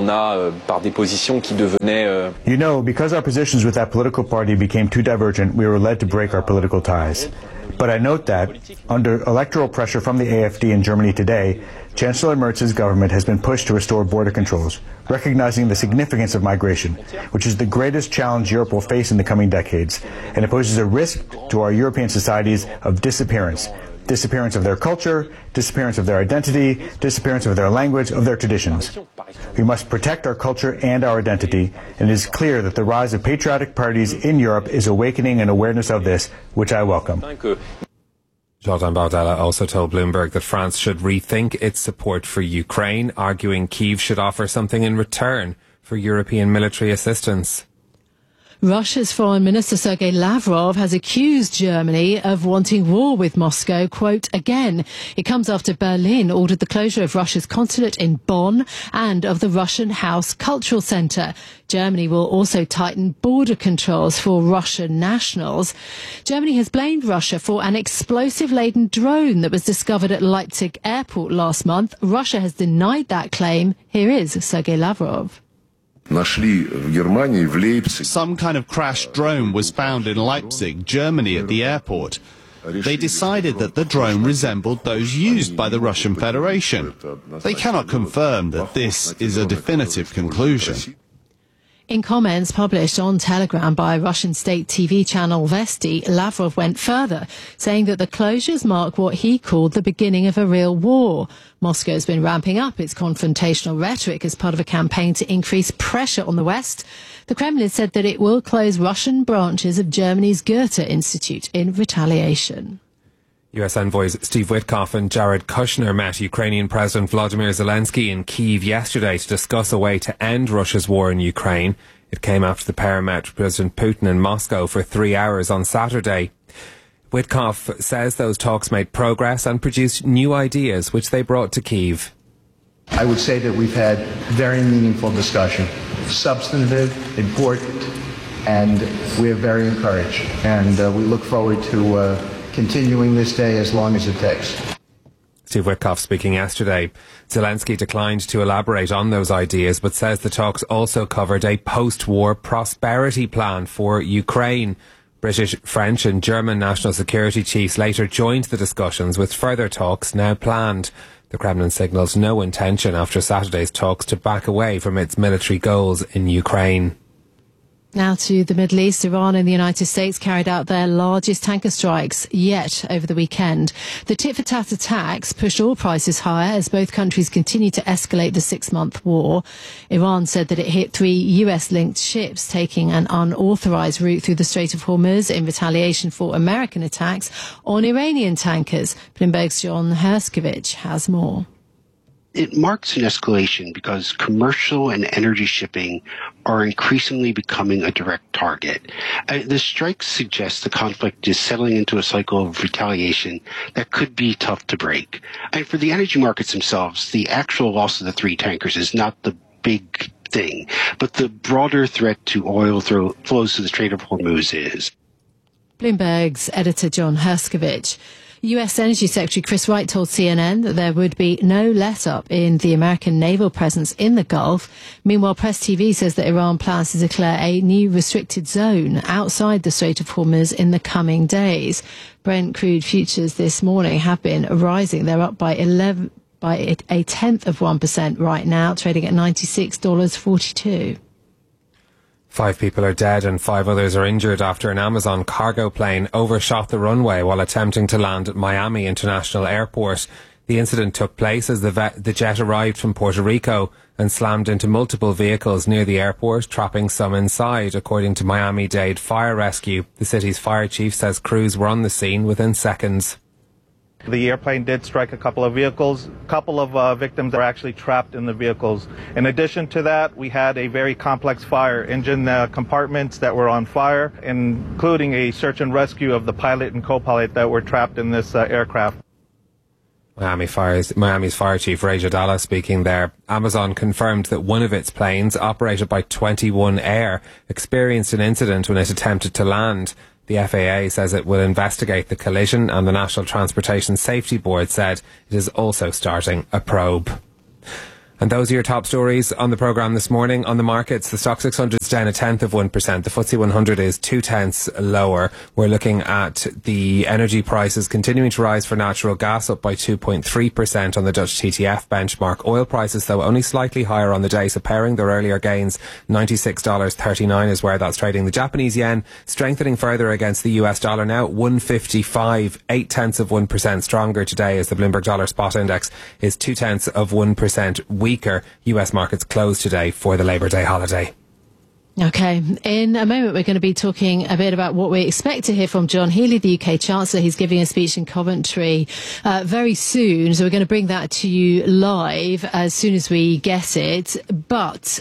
know, because our positions with that political party became too divergent, we were led to break our political ties. But I note that, under electoral pressure from the AfD in Germany today, Chancellor Merz's government has been pushed to restore border controls, recognizing the significance of migration, which is the greatest challenge Europe will face in the coming decades, and it poses a risk to our European societies of disappearance. Disappearance of their culture, disappearance of their identity, disappearance of their language, of their traditions. We must protect our culture and our identity, and it is clear that the rise of patriotic parties in Europe is awakening an awareness of this, which I welcome. Jordan Bardella also told Bloomberg that France should rethink its support for Ukraine, arguing Kyiv should offer something in return for European military assistance. Russia's Foreign Minister Sergei Lavrov has accused Germany of wanting war with Moscow, quote, again. It comes after Berlin ordered the closure of Russia's consulate in Bonn and of the Russian House Cultural Centre. Germany will also tighten border controls for Russian nationals. Germany has blamed Russia for an explosive-laden drone that was discovered at Leipzig airport last month. Russia has denied that claim. Here is Sergei Lavrov. Some kind of crashed drone was found in Leipzig, Germany, at the airport. They decided that the drone resembled those used by the Russian Federation. They cannot confirm that this is a definitive conclusion. In comments published on Telegram by Russian state TV channel Vesti, Lavrov went further, saying that the closures mark what he called the beginning of a real war. Moscow has been ramping up its confrontational rhetoric as part of a campaign to increase pressure on the West. The Kremlin said that it will close Russian branches of Germany's Goethe Institute in retaliation. US envoys Steve Witkoff and Jared Kushner met Ukrainian President Volodymyr Zelensky in Kyiv yesterday to discuss a way to end Russia's war in Ukraine. It came after the pair met President Putin in Moscow for 3 hours on Saturday. Witkoff says those talks made progress and produced new ideas which they brought to Kyiv. I would say that we've had very meaningful discussion, substantive, important, and we are very encouraged. And we look forward to continuing this day as long as it takes. Steve Witkoff speaking yesterday. Zelensky declined to elaborate on those ideas, but says the talks also covered a post-war prosperity plan for Ukraine. British, French and German national security chiefs later joined the discussions, with further talks now planned. The Kremlin signals no intention after Saturday's talks to back away from its military goals in Ukraine. Now to the Middle East. Iran and the United States carried out their largest tanker strikes yet over the weekend. The tit-for-tat attacks pushed oil prices higher as both countries continue to escalate the 6-month war. Iran said that it hit 3 US-linked ships taking an unauthorized route through the Strait of Hormuz in retaliation for American attacks on Iranian tankers. Bloomberg's John Herskovich has more. It marks an escalation because commercial and energy shipping are increasingly becoming a direct target. The strikes suggest the conflict is settling into a cycle of retaliation that could be tough to break. And for the energy markets themselves, the actual loss of the 3 tankers is not the big thing, but the broader threat to oil flows to the Strait of Hormuz is. Bloomberg's editor John Herskovich. US Energy Secretary Chris Wright told CNN that there would be no let-up in the American naval presence in the Gulf. Meanwhile, Press TV says that Iran plans to declare a new restricted zone outside the Strait of Hormuz in the coming days. Brent crude futures this morning have been rising. They're up by a tenth of 1% right now, trading at $96.42. 5 people are dead and 5 others are injured after an Amazon cargo plane overshot the runway while attempting to land at Miami International Airport. The incident took place as the jet arrived from Puerto Rico and slammed into multiple vehicles near the airport, trapping some inside, according to Miami-Dade Fire Rescue. The city's fire chief says crews were on the scene within seconds. The airplane did strike a couple of vehicles. A couple of victims are actually trapped in the vehicles. In addition to that, we had a very complex fire, engine compartments that were on fire, including a search and rescue of the pilot and co-pilot that were trapped in this aircraft. Miami's fire chief, Ray Jadala, speaking there. Amazon confirmed that one of its planes, operated by 21 Air, experienced an incident when it attempted to land. The FAA says it will investigate the collision, and the National Transportation Safety Board said it is also starting a probe. And those are your top stories on the programme this morning. On the markets, the Stock 600 is down a tenth of 1%. The FTSE 100 is 0.2 lower. We're looking at the energy prices continuing to rise for natural gas, up by 2.3% on the Dutch TTF benchmark. Oil prices, though, only slightly higher on the day, so pairing their earlier gains, $96.39 is where that's trading. The Japanese yen strengthening further against the US dollar, now at 155, 0.8% stronger today, as the Bloomberg Dollar Spot Index is 0.2% weaker. US markets closed today for the Labour Day holiday. Okay, in a moment we're going to be talking a bit about what we expect to hear from John Healey, the UK Chancellor. He's giving a speech in Coventry very soon, so we're going to bring that to you live as soon as we get it. But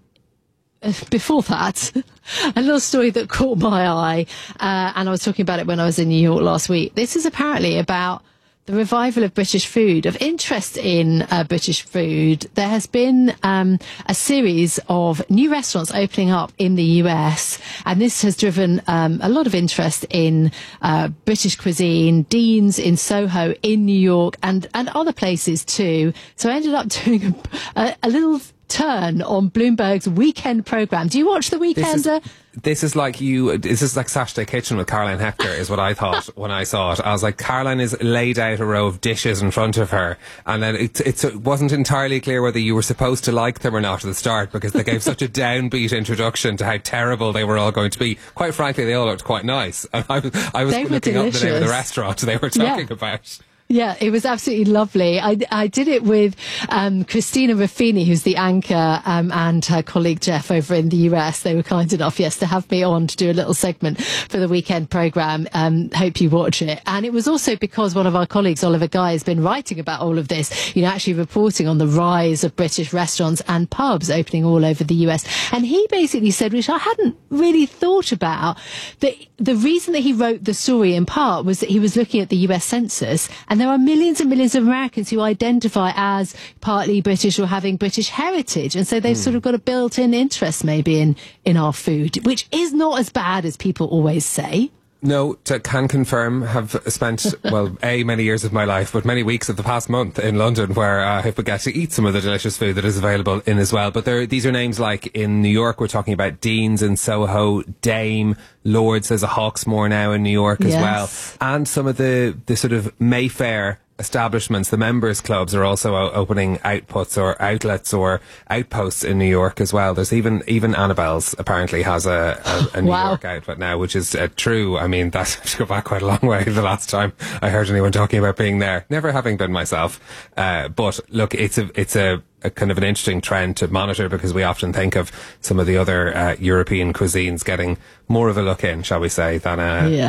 before that, a little story that caught my eye, and I was talking about it when I was in New York last week. This is apparently about the revival of British food, of interest in British food. There has been a series of new restaurants opening up in the US, and this has driven a lot of interest in British cuisine. Dean's in Soho in New York and other places too. So I ended up doing a little turn on Bloomberg's weekend programme. Do you watch The Weekender? This is like Saturday Kitchen with Caroline Hector, is what I thought when I saw it. I was like, Caroline is laid out a row of dishes in front of her, and then it wasn't entirely clear whether you were supposed to like them or not at the start, because they gave such a downbeat introduction to how terrible they were all going to be. Quite frankly, they all looked quite nice, and I was looking up the name of the restaurant they were talking about. Yeah, it was absolutely lovely. I did it with Christina Ruffini, who's the anchor, and her colleague Jeff over in the US. They were kind enough, yes, to have me on to do a little segment for the weekend programme. Hope you watch it. And it was also because one of our colleagues, Oliver Guy, has been writing about all of this, actually reporting on the rise of British restaurants and pubs opening all over the US. And he basically said, which I hadn't really thought about, that the reason that he wrote the story in part was that he was looking at the US Census, and there are millions and millions of Americans who identify as partly British or having British heritage. And so they've sort of got a built-in interest maybe in our food, which is not as bad as people always say. No, can confirm, have spent, many years of my life, but many weeks of the past month in London, where I hope we get to eat some of the delicious food that is available in as well. But these are names like in New York, we're talking about Dean's in Soho, Dame, Lord's, there's a Hawksmoor now in New York as well. And some of the sort of Mayfair establishments, the members clubs, are also opening outputs or outlets or outposts in New York as well. There's even Annabelle's apparently has a New York outlet now, which is true. I mean, that to go back quite a long way the last time I heard anyone talking about being there, never having been myself. But look, it's a kind of an interesting trend to monitor, because we often think of some of the other European cuisines getting more of a look in, shall we say, than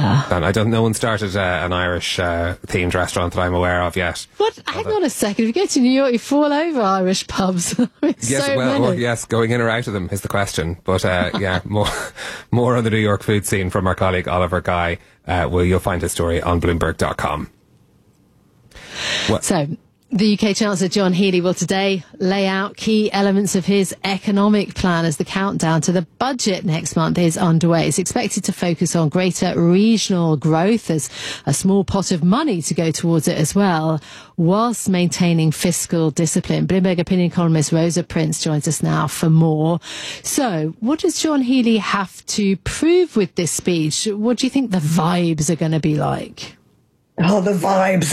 no one started an Irish themed restaurant that I'm aware of yet. What? Hang on a second. If you go to New York, you fall over Irish pubs. Yes, going in or out of them is the question. But more on the New York food scene from our colleague Oliver Guy. You'll find his story on Bloomberg.com. So, The UK Chancellor John Healey will today lay out key elements of his economic plan as the countdown to the budget next month is underway. It's expected to focus on greater regional growth. There's a small pot of money to go towards it as well, whilst maintaining fiscal discipline. Bloomberg opinion columnist Rosa Prince joins us now for more. So, what does John Healey have to prove with this speech? What do you think the vibes are going to be like? Oh, the vibes.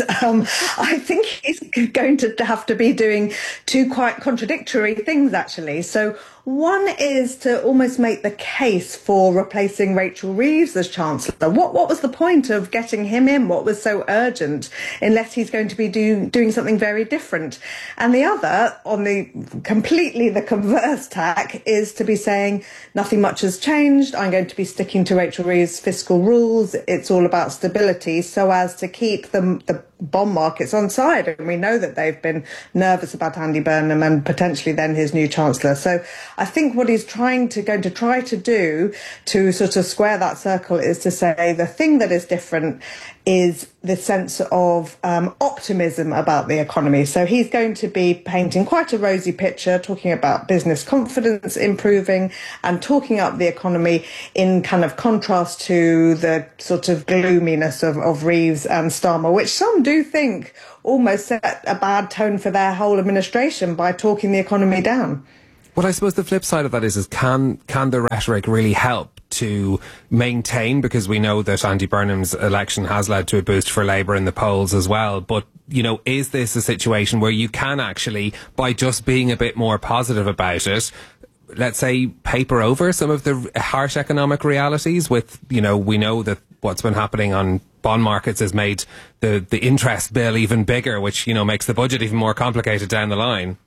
I think he's going to have to be doing two quite contradictory things, actually. So one is to almost make the case for replacing Rachel Reeves as Chancellor. What was the point of getting him in? What was so urgent, unless he's going to be doing something very different? And the other, on the completely the converse tack, is to be saying nothing much has changed. I'm going to be sticking to Rachel Reeves' fiscal rules. It's all about stability, so as to keep the bond markets on side. And we know that they've been nervous about Andy Burnham and potentially then his new Chancellor. So I think what he's going to try to do to sort of square that circle is to say the thing that is different is the sense of optimism about the economy. So he's going to be painting quite a rosy picture, talking about business confidence improving and talking up the economy in kind of contrast to the sort of gloominess of Reeves and Starmer, which some do think almost set a bad tone for their whole administration by talking the economy down. Well, I suppose the flip side of that is can the rhetoric really help to maintain, because we know that Andy Burnham's election has led to a boost for Labour in the polls as well. But, you know, is this a situation where you can actually, by just being a bit more positive about it, let's say, paper over some of the harsh economic realities with, you know, we know that what's been happening on bond markets has made the interest bill even bigger, which, you know, makes the budget even more complicated down the line.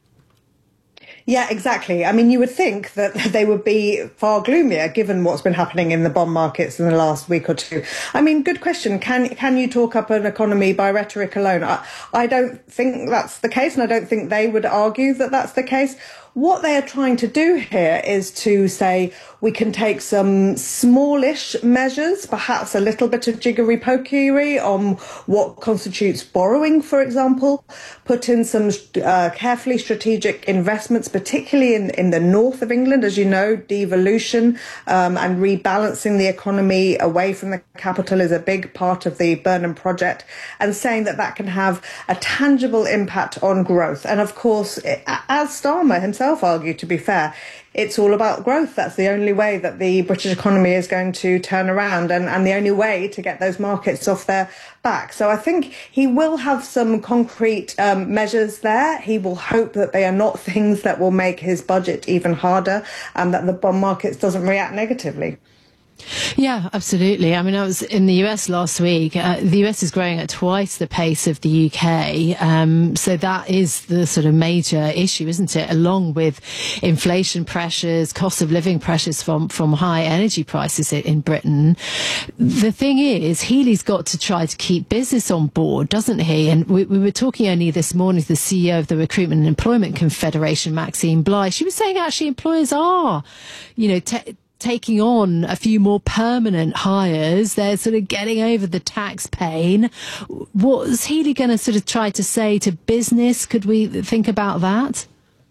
Yeah, exactly. I mean, you would think that they would be far gloomier given what's been happening in the bond markets in the last week or two. I mean, good question. Can you talk up an economy by rhetoric alone? I don't think that's the case, and I don't think they would argue that that's the case. What they are trying to do here is to say we can take some smallish measures, perhaps a little bit of jiggery-pokery on what constitutes borrowing, for example, put in some carefully strategic investments, particularly in the north of England, as you know, devolution and rebalancing the economy away from the capital is a big part of the Burnham project, and saying that that can have a tangible impact on growth. And of course, as Starmer himself argued, to be fair, it's all about growth. That's the only way that the British economy is going to turn around, and the only way to get those markets off their back. So I think he will have some concrete measures there. He will hope that they are not things that will make his budget even harder and that the bond markets doesn't react negatively. Yeah, absolutely. I mean, I was in the US last week. The US is growing at twice the pace of the UK. So that is the sort of major issue, isn't it? Along with inflation pressures, cost of living pressures from high energy prices in Britain. The thing is, Healey's got to try to keep business on board, doesn't he? And we were talking only this morning to the CEO of the Recruitment and Employment Confederation, Maxine Bly. She was saying actually employers are, you know, taking on a few more permanent hires. They're sort of getting over the tax pain. What's Healey going to sort of try to say to business? Could we think about that?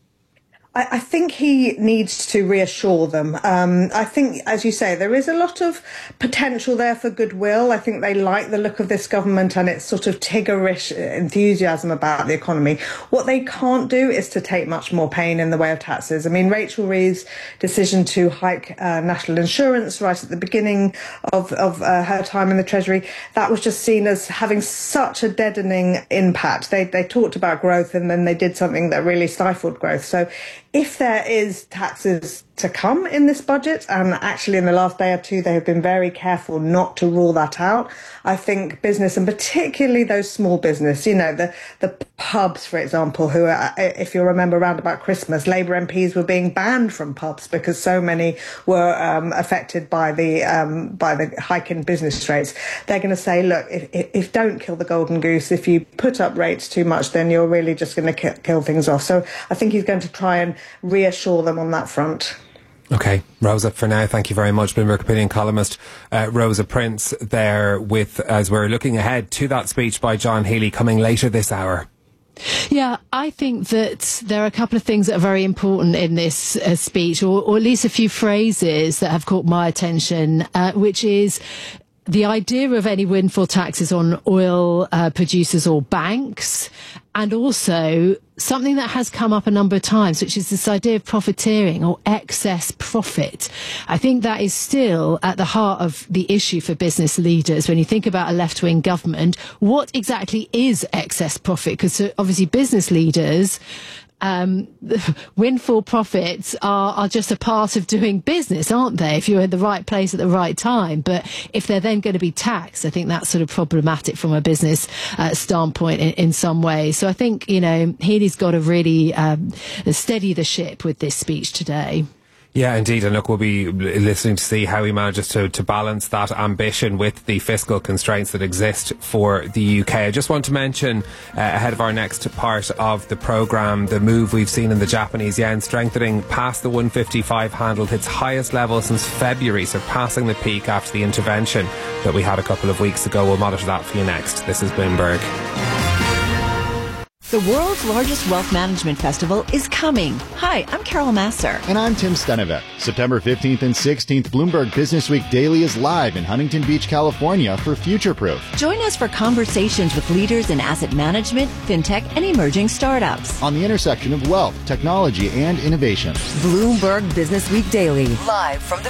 I think he needs to reassure them. I think, as you say, there is a lot of potential there for goodwill. I think they like the look of this government and its sort of Tiggerish enthusiasm about the economy. What they can't do is to take much more pain in the way of taxes. I mean, Rachel Reeves' decision to hike national insurance right at the beginning of her time in the Treasury, that was just seen as having such a deadening impact. They talked about growth and then they did something that really stifled growth. So if there is taxes to come in this budget, and actually in the last day or two they have been very careful not to rule that out, I think business, and particularly those small business, you know, the pubs, for example, who are, if you remember around about Christmas, Labour MPs were being banned from pubs because so many were affected by the hike in business rates. They're going to say, look, if don't kill the golden goose, if you put up rates too much, then you're really just going to kill things off. So I think he's going to try and reassure them on that front. Okay, Rosa, for now, thank you very much. Bloomberg opinion columnist Rosa Prince there with, as we're looking ahead to that speech by John Healey coming later this hour. Yeah, I think that there are a couple of things that are very important in this speech, or at least a few phrases that have caught my attention, which is the idea of any windfall taxes on oil producers or banks, and also something that has come up a number of times, which is this idea of profiteering or excess profit. I think that is still at the heart of the issue for business leaders. When you think about a left-wing government, what exactly is excess profit? Because obviously business leaders, windfall profits are just a part of doing business, aren't they? If you're in the right place at the right time. But if they're then going to be taxed, I think that's sort of problematic from a business standpoint in some ways. So I think, Healy's got to really steady the ship with this speech today. Yeah, indeed. And look, we'll be listening to see how he manages to balance that ambition with the fiscal constraints that exist for the UK. I just want to mention, ahead of our next part of the programme, the move we've seen in the Japanese yen strengthening past the 155 handle, its highest level since February, surpassing the peak after the intervention that we had a couple of weeks ago. We'll monitor that for you next. This is Bloomberg. The world's largest wealth management festival is coming. Hi, I'm Carol Masser. And I'm Tim Stenevec. September 15th and 16th, Bloomberg Business Week Daily is live in Huntington Beach, California for Future Proof. Join us for conversations with leaders in asset management, fintech, and emerging startups. On the intersection of wealth, technology, and innovation. Bloomberg Business Week Daily. Live from the